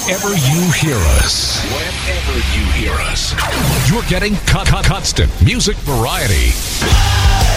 Wherever you hear us. Wherever you hear us. You're getting constant music variety.